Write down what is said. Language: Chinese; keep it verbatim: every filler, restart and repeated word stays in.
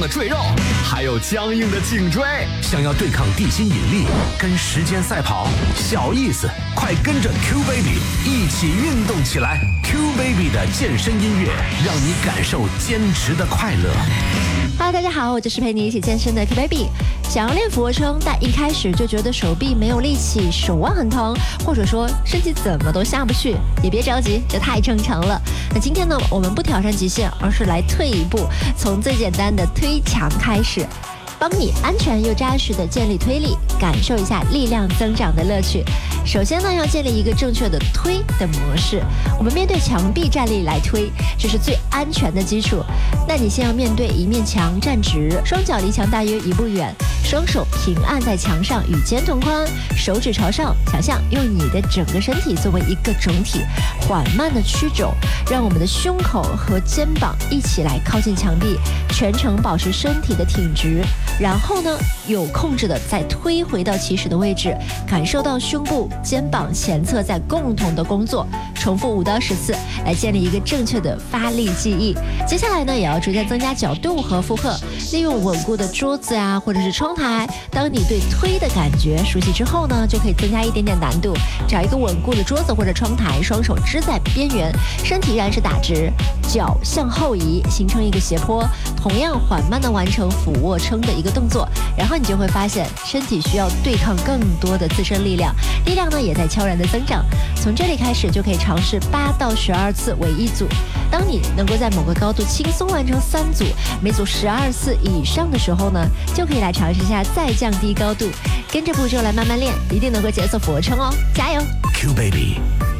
的赘肉，还有僵硬的颈椎。 想要对抗地心引力，跟时间赛跑，小意思，快跟着 Q Baby 一起运动起来。Q Baby 的健身音乐，让你感受坚持的快乐。 Hello， 大家好，我就是陪你一起健身的 Q Baby。想要练俯卧撑，但一开始就觉得手臂没有力气，手腕很疼，或者说身体怎么都下不去，也别着急，这太正常了。那今天呢，我们不挑战极限，而是来退一步，从最简单的推墙开始，帮你安全又扎实的建立推力，感受一下力量增长的乐趣。首先呢，要建立一个正确的推的模式。我们面对墙壁站立来推，这是最安全的基础。那你先要面对一面墙站直，双脚离墙大约一步远，双手平按在墙上，与肩同宽，手指朝上，想象用你的整个身体作为一个整体，缓慢的屈肘，让我们的胸口和肩膀一起来靠近墙壁，全程保持身体的挺直。然后呢，有控制的再推回到起始的位置，感受到胸部、肩膀前侧在共同的工作，重复五到十次，来建立一个正确的发力记忆。接下来呢，也要逐渐增加角度和负荷，利用稳固的桌子呀、啊，或者是窗台。当你对推的感觉熟悉之后呢，就可以增加一点点难度，找一个稳固的桌子或者窗台，双手支在边缘，身体依然是打直，脚向后移，形成一个斜坡，同样缓慢的完成俯卧撑的一个动作，然后你就会发现身体需要对抗更多的自身力量，力量呢也在悄然的增长。从这里开始就可以尝试八到十二次为一组。当你能够在某个高度轻松完成三组，每组十二次以上的时候呢，就可以来尝试一下再降低高度，跟着步骤来慢慢练，一定能够解锁俯卧撑哦，加油 ！Q Baby